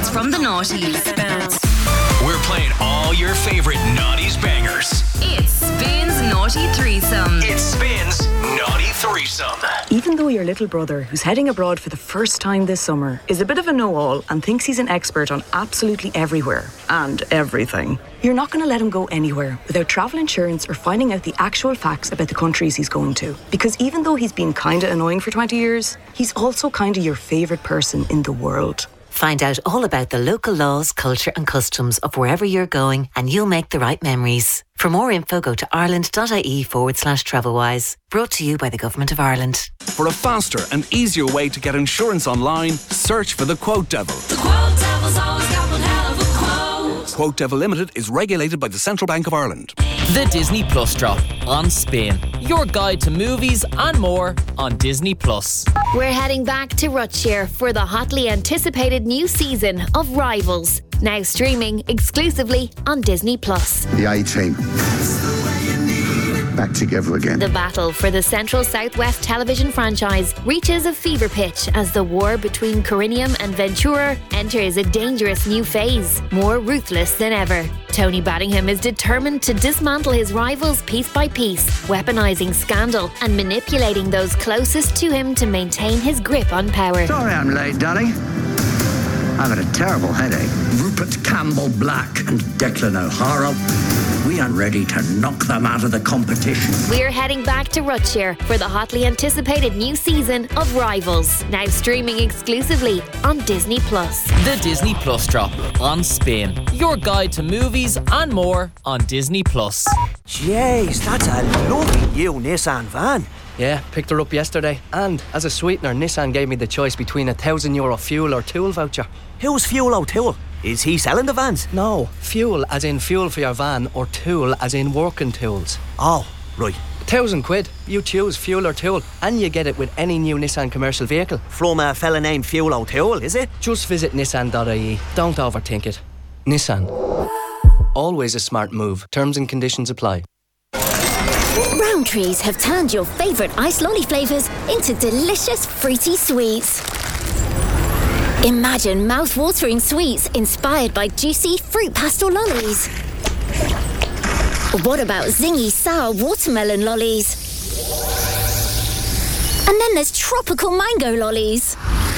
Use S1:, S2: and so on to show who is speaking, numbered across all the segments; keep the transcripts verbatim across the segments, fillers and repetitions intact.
S1: records from the noughties.
S2: We're playing all your favourite noughties bangers.
S1: It's Spins Naughty Threesome.
S2: It Spins Naughty Threesome.
S3: Even though your little brother, who's heading abroad for the first time this summer, is a bit of a know-all and thinks he's an expert on absolutely everywhere and everything, you're not going to let him go anywhere without travel insurance or finding out the actual facts about the countries he's going to. Because even though he's been kinda annoying for twenty years, he's also kinda your favourite person in the world.
S4: Find out all about the local laws, culture and customs of wherever you're going and you'll make the right memories. For more info, go to ireland.ie forward slash travelwise. Brought to you by the Government of Ireland.
S5: For a faster and easier way to get insurance online, search for the Quote Devil.
S6: The Quote Devil's always got one hell of a quote.
S5: Quote Devil Limited is regulated by the Central Bank of Ireland.
S7: The Disney Plus drop on Spin. Your guide to movies and more on Disney Plus.
S8: We're heading back to Rutshire for the hotly anticipated new season of Rivals. Now streaming exclusively on Disney Plus.
S9: The A-Team. Back together again.
S8: The battle for the Central Southwest television franchise reaches a fever pitch as the war between Corinium and Ventura enters a dangerous new phase, more ruthless than ever. Tony Battingham is determined to dismantle his rivals piece by piece, weaponising scandal and manipulating those closest to him to maintain his grip on power.
S10: Sorry I'm late, darling. I've had a terrible headache. Rupert Campbell Black and Declan O'Hara. We are ready to knock them out of the competition.
S8: We're heading back to Rutshire for the hotly anticipated new season of Rivals, now streaming exclusively on Disney Plus.
S7: The Disney Plus drop on Spin. Your guide to movies and more on Disney Plus.
S11: Jeez, that's a lovely new Nissan van.
S12: Yeah, picked her up yesterday. And as a sweetener, Nissan gave me the choice between a thousand euro fuel or tool voucher.
S11: Who's Fuel O'Toole? Is he selling the vans?
S12: No, fuel as in fuel for your van or tool as in working tools.
S11: Oh, right.
S12: A thousand quid. You choose fuel or tool and you get it with any new Nissan commercial vehicle.
S11: From a fella named Fuel O'Toole, is it?
S12: Just visit nissan dot I E. Don't overthink it. Nissan. Always a smart move. Terms and conditions apply.
S13: Rowntree's have turned your favourite ice lolly flavours into delicious fruity sweets. Imagine mouth-watering sweets inspired by juicy fruit pastel lollies. What about zingy sour watermelon lollies? And then there's tropical mango lollies.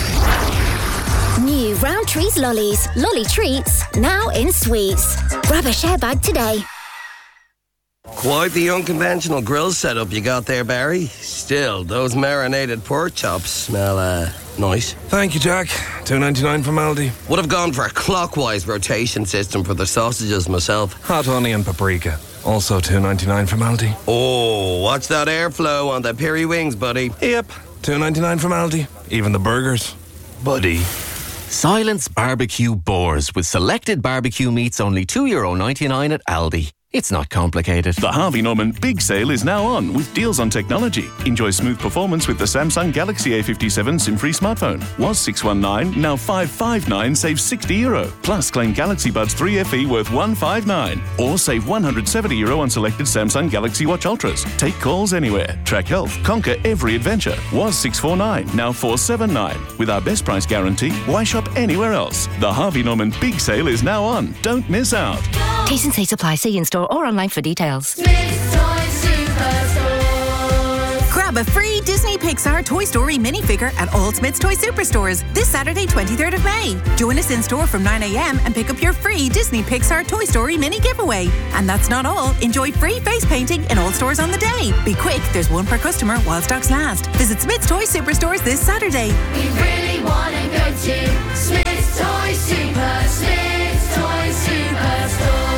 S13: New Rowntree's lollies, lolly treats, now in sweets. Grab a share bag today.
S14: Quite the unconventional grill setup you got there, Barry. Still, those marinated pork chops smell, uh, nice.
S15: Thank you, Jack. two ninety-nine from Aldi.
S14: Would have gone for a clockwise rotation system for the sausages myself.
S15: Hot honey and paprika. Also two ninety-nine from Aldi.
S14: Oh, watch that airflow on the peri wings, buddy.
S15: Yep, two ninety-nine from Aldi. Even the burgers. Buddy.
S16: Silence Barbecue Boars with selected barbecue meats only two euro ninety-nine at Aldi. It's not complicated.
S17: The Harvey Norman Big Sale is now on with deals on technology. Enjoy smooth performance with the Samsung Galaxy A fifty-seven SIM-free smartphone. Was six one nine, now five five nine, save sixty euro. Plus claim Galaxy Buds three F E worth one five nine. Or save one hundred seventy euro on selected Samsung Galaxy Watch Ultras. Take calls anywhere. Track health. Conquer every adventure. Was six four nine, now four seven nine. With our best price guarantee, why shop anywhere else? The Harvey Norman Big Sale is now on. Don't miss out.
S18: T's and C's apply. See in-store or online for details.
S6: Smith's Toy Superstores.
S19: Grab a free Disney Pixar Toy Story minifigure at all Smith's Toy Superstores this Saturday, twenty-third of May. Join us in-store from nine a.m. and pick up your free Disney Pixar Toy Story mini giveaway. And that's not all. Enjoy free face painting in all stores on the day. Be quick, there's one per customer while stocks last. Visit Smith's Toy Superstores this Saturday.
S6: We really want to go to Smith's Toy Super, Smith's Toy Superstores.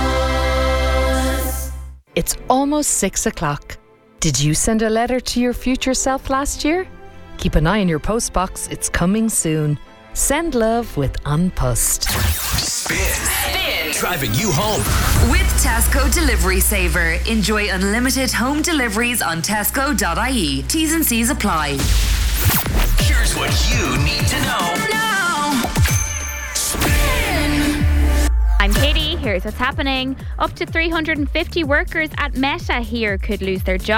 S20: It's almost six o'clock. Did you send a letter to your future self last year? Keep an eye on your postbox. It's coming soon. Send love with Unpussed.
S2: Spin. Spin. Driving you home.
S1: With Tesco Delivery Saver. Enjoy unlimited home deliveries on tesco dot I E. T's and C's apply.
S2: Here's what you need to know.
S1: Now.
S2: Spin.
S21: I'm Katie. Here's what's happening. Up to three hundred fifty workers at Meta here could lose their jobs.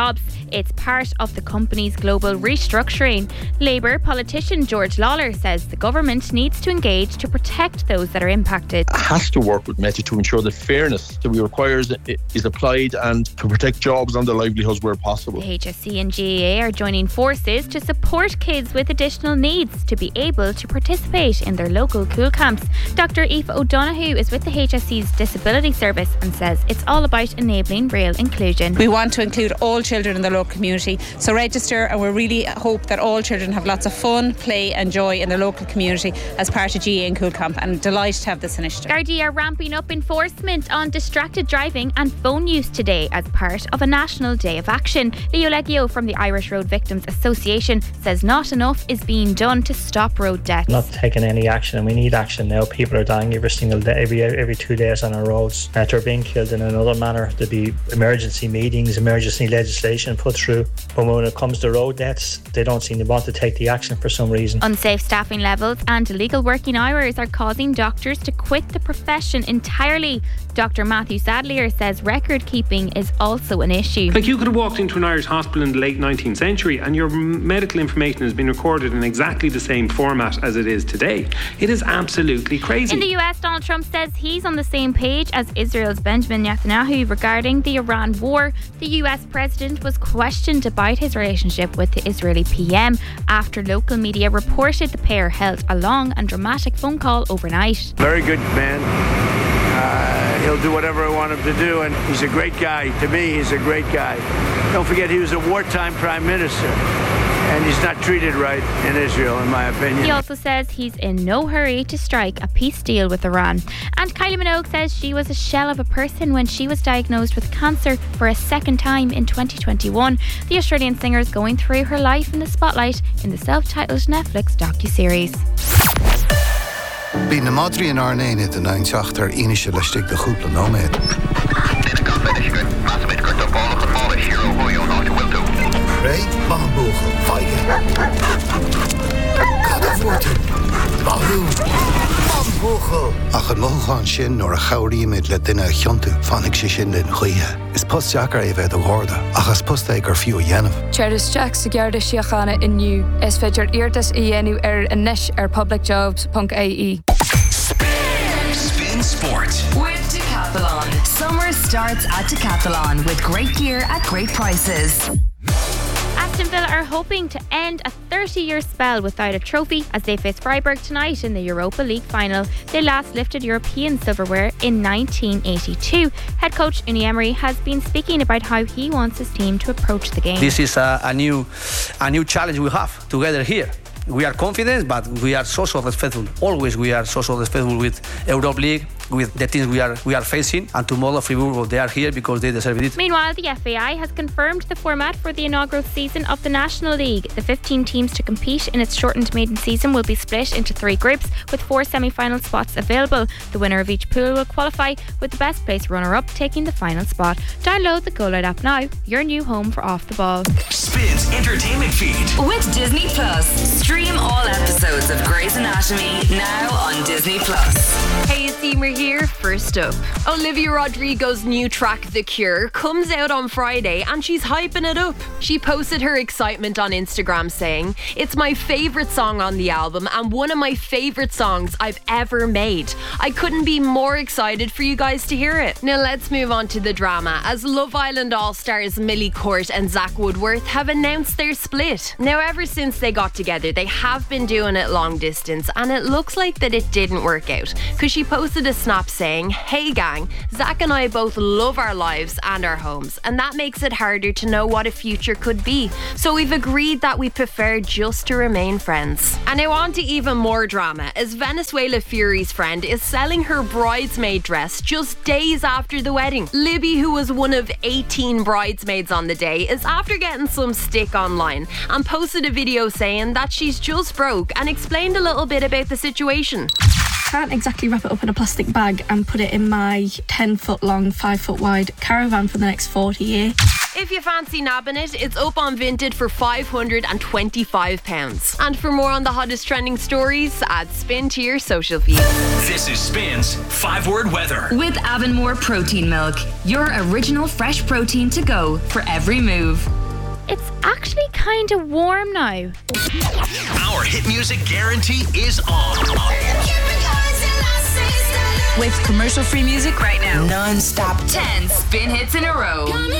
S9: It's part of the company's global restructuring. Labour politician George Lawler says the government needs to engage to protect those that are impacted.
S21: It has to work with Meta to ensure that fairness that we require is applied and to protect jobs and their livelihoods where possible.
S9: The H S C and G A A are joining forces to support kids with additional needs to be able to participate in their local cool camps. Doctor Aoife O'Donoghue is with the H S C's Disability Service and says it's all about enabling real inclusion.
S22: We want to include all children in the local community, so register, and we really hope that all children have lots of fun, play and joy in the local community as part of G A A and Cool Camp, and delighted to have this initiative.
S9: Gardaí are ramping up enforcement on distracted driving and phone use today as part of a national day of action. Leo Leggio from the Irish Road Victims Association says not enough is being done to stop road deaths.
S23: Not taking any action, and we need action now. People are dying every single day, every every two days on our roads. Uh, they're being killed in another manner. There'll be emergency meetings, emergency legislation put through, but when it comes to road deaths, they don't seem to want to take the action for some reason.
S9: Unsafe staffing levels and illegal working hours are causing doctors to quit the profession entirely. Doctor Matthew Sadlier says record keeping is also an issue.
S24: Like, you could have walked into an Irish hospital in the late nineteenth century and your medical information has been recorded in exactly the same format as it is today. It is absolutely crazy.
S9: In the U S, Donald Trump says he's on the same page as Israel's Benjamin Netanyahu regarding the Iran war. The U S president was questioned about his relationship with the Israeli P M after local media reported the pair held a long and dramatic phone call overnight.
S25: Very good man. Uh, he'll do whatever I want him to do, and he's a great guy. To me, he's a great guy. Don't forget, he was a wartime prime minister, and he's not treated right in Israel, in my opinion.
S9: He also says he's in no hurry to strike a peace deal with Iran. And Kylie Minogue says she was a shell of a person when she was diagnosed with cancer for a second time in twenty twenty-one. The Australian singer is going through her life in the spotlight in the self-titled Netflix docuseries.
S26: Bí na Madri an Arnaine den ein Schachter inische lastig de groepen nomad. Ray, Bamboegel, feige. Kadavoorten, Bahu, Bamboegel. Ach het mogen sin nor a chaurie met le dinne chontu van ik sich in den goeie. Is post jacker even de hoorde. Ach as post eker few jenef.
S27: Charis Jack Sigarda Shiachana in new. Es feature Irtis Ienu er Anish er publicjobs.ie.
S2: Spin Sport
S1: with Decathlon. Summer starts at Decathlon with great gear at great prices.
S9: Aston Villa are hoping to end a thirty-year spell without a trophy as they face Freiburg tonight in the Europa League final. They last lifted European silverware in nineteen eighty-two. Head coach Unai Emery has been speaking about how he wants his team to approach the game.
S28: This is a, a new, a new challenge we have together here. We are confident, but we are so so respectful. Always we are so so respectful with Europa League, with the teams we are we are facing, and tomorrow Fribourg, they are here because they deserve it.
S9: Meanwhile, the F A I has confirmed the format for the inaugural season of the National League. The fifteen teams to compete in its shortened maiden season will be split into three groups with four semi-final spots available. The winner of each pool will qualify, with the best placed runner-up taking the final spot. Download the Go Loud app now, your new home for Off the Ball.
S2: Spins entertainment feed
S1: with Disney Plus. Stream all episodes of Grey's Anatomy now on Disney Plus.
S29: Hey, it's Emer here. First up, Olivia Rodrigo's new track The Cure comes out on Friday and she's hyping it up. She posted her excitement on Instagram saying, "It's my favourite song on the album and one of my favourite songs I've ever made. I couldn't be more excited for you guys to hear it." Now let's move on to the drama, as Love Island All-Stars Millie Court and Zach Woodworth have announced their split. Now ever since they got together, they have been doing it long distance, and it looks like that it didn't work out, because she posted a snap saying, "Hey gang, Zach and I both love our lives and our homes, and that makes it harder to know what a future could be. So we've agreed that we prefer just to remain friends." And now on to even more drama, as Venezuela Fury's friend is selling her bridesmaid dress just days after the wedding. Libby, who was one of eighteen bridesmaids on the day, is after getting some stick online and posted a video saying that she's just broke and explained a little bit about the situation.
S30: Can't exactly wrap it up in a plastic bag and put it in my ten foot long, five foot wide caravan for the next forty years.
S29: If you fancy nabbing it, it's up on Vinted for five hundred twenty-five pounds. And for more on the hottest trending stories, add Spin to your social feed.
S2: This is Spin's five word weather
S1: with Avonmore Protein Milk, your original fresh protein to go for every move.
S9: It's actually kind of warm now.
S2: Our hit music guarantee is on.
S1: With commercial-free music right now. Non-stop ten spin hits in a row.